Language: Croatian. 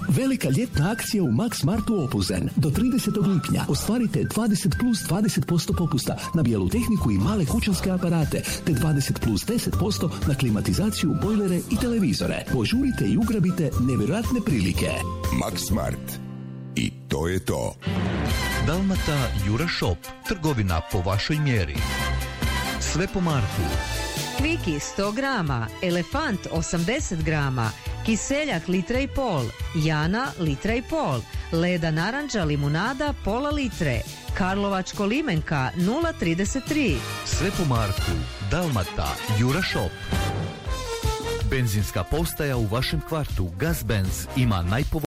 Velika ljetna akcija u Max Martu Opuzen. Do 30. lipnja ostvarite 20 plus 20% popusta na bijelu tehniku i male kućanske aparate, te 20 plus 10% na klimatizaciju, bojlere i televizore. Požurite i ugrabite nevjerojatne prilike. Max Mart. I to je to. Dalmata Jura Shop. Trgovina po vašoj mjeri. Sve po Marku. Kviki 100 grama, Elefant 80 grama, Kiseljak litra i pol, Jana litra i pol, Leda naranđa limunada pola litre, Karlovačko limenka 0,33. Sve po Marku. Dalmata Jura Shop. Benzinska postaja u vašem kvartu Gazbenz ima najpovoljnije